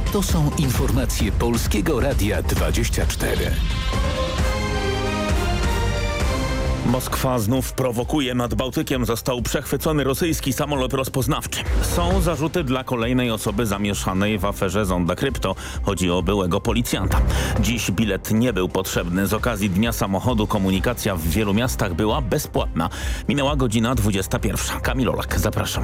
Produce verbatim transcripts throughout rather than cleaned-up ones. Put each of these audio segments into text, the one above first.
To są informacje Polskiego Radia dwadzieścia cztery. Moskwa znów prowokuje. Nad Bałtykiem został przechwycony rosyjski samolot rozpoznawczy. Są zarzuty dla kolejnej osoby zamieszanej w aferze Zonda Krypto. Chodzi o byłego policjanta. Dziś bilet nie był potrzebny. Z okazji Dnia Samochodu komunikacja w wielu miastach była bezpłatna. Minęła godzina dwudziesta pierwsza. Kamil Olak, zapraszam.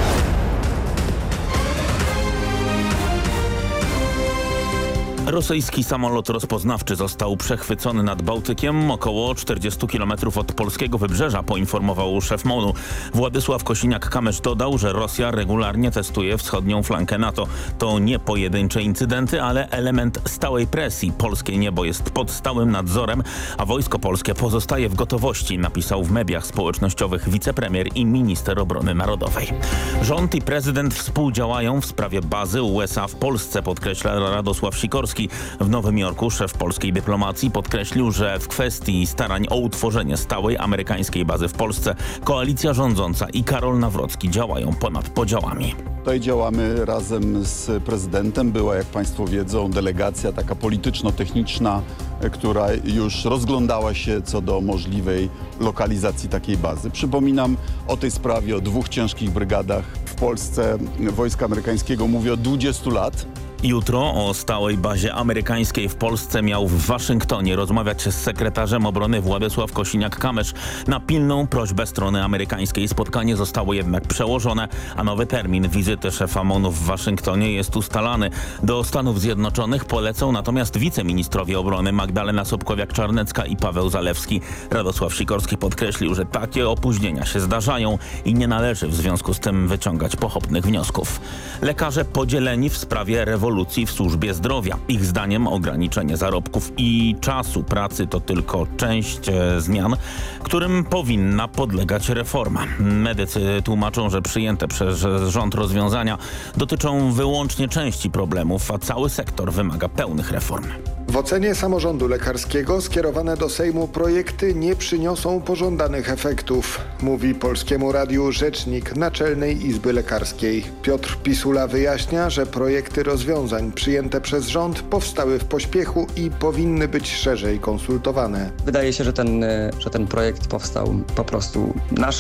Rosyjski samolot rozpoznawczy został przechwycony nad Bałtykiem około czterdziestu kilometrów od polskiego wybrzeża, poinformował szef MON-u. Władysław Kosiniak-Kamysz dodał, że Rosja regularnie testuje wschodnią flankę NATO. To nie pojedyncze incydenty, ale element stałej presji. Polskie niebo jest pod stałym nadzorem, a wojsko polskie pozostaje w gotowości, napisał w mediach społecznościowych wicepremier i minister obrony narodowej. Rząd i prezydent współdziałają w sprawie bazy U S A w Polsce, podkreśla Radosław Sikorski. W Nowym Jorku szef polskiej dyplomacji podkreślił, że w kwestii starań o utworzenie stałej amerykańskiej bazy w Polsce koalicja rządząca i Karol Nawrocki działają ponad podziałami. Tutaj działamy razem z prezydentem. Była, jak państwo wiedzą, delegacja taka polityczno-techniczna, która już rozglądała się co do możliwej lokalizacji takiej bazy. Przypominam o tej sprawie, o dwóch ciężkich brygadach w Polsce wojska amerykańskiego. Mówię o dwudziestu lat. Jutro o stałej bazie amerykańskiej w Polsce miał w Waszyngtonie rozmawiać z sekretarzem obrony Władysław Kosiniak-Kamysz. Na pilną prośbę strony amerykańskiej spotkanie zostało jednak przełożone, a nowy termin wizyty szefa MON-u w Waszyngtonie jest ustalany. Do Stanów Zjednoczonych polecą natomiast wiceministrowie obrony Magdalena Sobkowiak-Czarnecka i Paweł Zalewski. Radosław Sikorski podkreślił, że takie opóźnienia się zdarzają i nie należy w związku z tym wyciągać pochopnych wniosków. Lekarze podzieleni w sprawie rewolucji w służbie zdrowia. Ich zdaniem ograniczenie zarobków i czasu pracy to tylko część e, zmian, którym powinna podlegać reforma. Medycy tłumaczą, że przyjęte przez rząd rozwiązania dotyczą wyłącznie części problemów, a cały sektor wymaga pełnych reform. W ocenie samorządu lekarskiego skierowane do Sejmu projekty nie przyniosą pożądanych efektów, mówi Polskiemu Radiu rzecznik Naczelnej Izby Lekarskiej. Piotr Pisula wyjaśnia, że projekty rozwiązań przyjęte przez rząd powstały w pośpiechu i powinny być szerzej konsultowane. Wydaje się, że ten, że ten projekt powstał po prostu na